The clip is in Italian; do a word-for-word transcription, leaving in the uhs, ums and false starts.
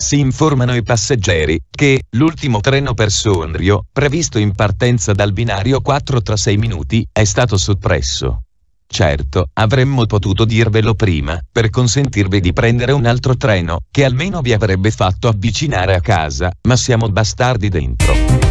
Si informano i passeggeri che l'ultimo treno per Sondrio, previsto in partenza dal binario quattro tra sei minuti, è stato soppresso. Certo, avremmo potuto dirvelo prima, per consentirvi di prendere un altro treno, che almeno vi avrebbe fatto avvicinare a casa, ma siamo bastardi dentro.